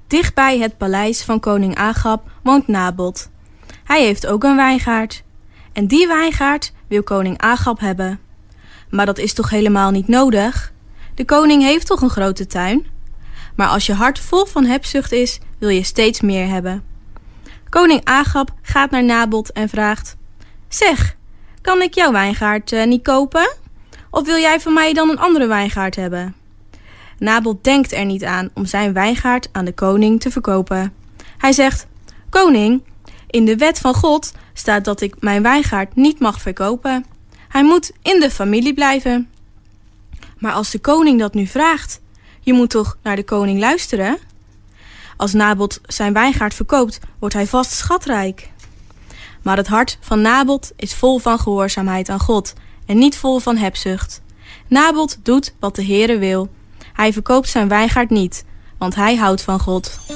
Dichtbij het paleis van koning Agab woont Nabot. Hij heeft ook een wijngaard. En die wijngaard wil koning Agab hebben. Maar dat is toch helemaal niet nodig? De koning heeft toch een grote tuin? Maar als je hart vol van hebzucht is, wil je steeds meer hebben. Koning Agab gaat naar Nabot en vraagt: Zeg, kan ik jouw wijngaard niet kopen? Of wil jij van mij dan een andere wijngaard hebben? Nabot denkt er niet aan om zijn wijngaard aan de koning te verkopen. Hij zegt: Koning, in de wet van God staat dat ik mijn wijngaard niet mag verkopen. Hij moet in de familie blijven. Maar als de koning dat nu vraagt, je moet toch naar de koning luisteren? Als Nabot zijn wijngaard verkoopt, wordt hij vast schatrijk. Maar het hart van Nabot is vol van gehoorzaamheid aan God en niet vol van hebzucht. Nabot doet wat de Heere wil. Hij verkoopt zijn wijngaard niet, want hij houdt van God.